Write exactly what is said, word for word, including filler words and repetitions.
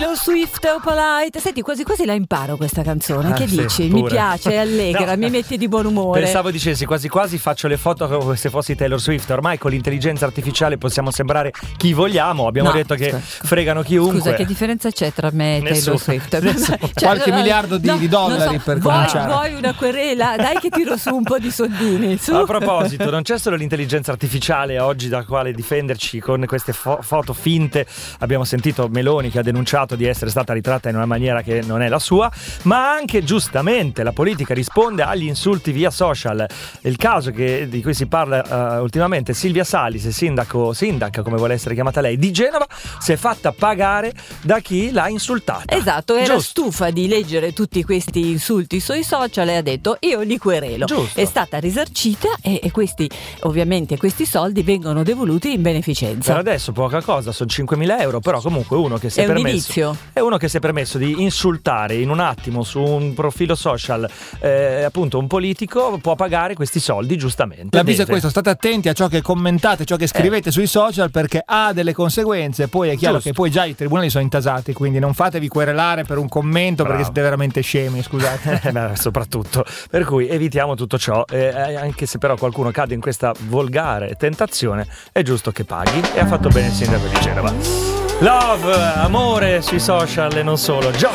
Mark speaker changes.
Speaker 1: Taylor Swift o Polite. Senti, quasi quasi la imparo questa canzone.
Speaker 2: Ah,
Speaker 1: che
Speaker 2: sì,
Speaker 1: dici?
Speaker 2: pure.
Speaker 1: Mi piace, è allegra,
Speaker 2: No.
Speaker 1: mi mette di buon umore.
Speaker 2: Pensavo dicessi quasi quasi faccio le foto come se fossi Taylor Swift. Ormai con l'intelligenza artificiale possiamo sembrare chi vogliamo. Abbiamo
Speaker 1: No,
Speaker 2: detto che
Speaker 1: scusa.
Speaker 2: fregano chiunque.
Speaker 1: Scusa, che differenza c'è tra me e
Speaker 2: Nessuno.
Speaker 1: Taylor Swift?
Speaker 2: Nessuno.
Speaker 3: Qualche
Speaker 1: no,
Speaker 3: miliardo di-
Speaker 1: no,
Speaker 3: di dollari
Speaker 1: non so,
Speaker 3: per
Speaker 1: vuoi,
Speaker 3: cominciare.
Speaker 1: vuoi una querela? Dai che tiro su un po' di soldini. Su.
Speaker 2: A proposito, non c'è solo l'intelligenza artificiale oggi da quale difenderci con queste fo- foto finte. Abbiamo sentito Meloni che ha denunciato di essere stata ritratta in una maniera che non è la sua, ma anche giustamente la politica risponde agli insulti via social. Il caso che, di cui si parla uh, ultimamente, Silvia Salis, sindaco, sindaca come vuole essere chiamata lei, di Genova, si è fatta pagare da chi l'ha insultata.
Speaker 1: Esatto, era
Speaker 2: Giusto.
Speaker 1: stufa di leggere tutti questi insulti sui social e ha detto io li querelo.
Speaker 2: Giusto.
Speaker 1: È stata risarcita e, e questi, ovviamente questi soldi vengono devoluti in beneficenza.
Speaker 2: Per adesso poca cosa, sono cinquemila euro, però comunque uno che si è,
Speaker 1: È un
Speaker 2: permesso
Speaker 1: inizio.
Speaker 2: è uno che si è permesso di insultare in un attimo su un profilo social eh, appunto un politico, può pagare questi soldi giustamente.
Speaker 3: L'avviso è
Speaker 2: Deve.
Speaker 3: questo: state attenti a ciò che commentate, ciò che scrivete sui social, perché ha delle conseguenze. Poi è chiaro
Speaker 2: Giusto.
Speaker 3: che poi già i tribunali sono intasati, quindi non fatevi querelare per un commento.
Speaker 2: Bravo.
Speaker 3: Perché siete veramente scemi, scusate.
Speaker 2: Eh, beh, soprattutto, per cui evitiamo tutto ciò, eh, anche se però qualcuno cade in questa volgare tentazione, è giusto che paghi, e ha fatto bene il sindaco di Genova. Love, amore sui social e non solo.